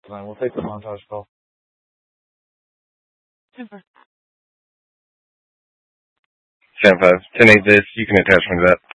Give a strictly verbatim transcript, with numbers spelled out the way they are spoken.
Fine, we'll take the montage call. Super. Stand five. ten eight this. You can attach me to that.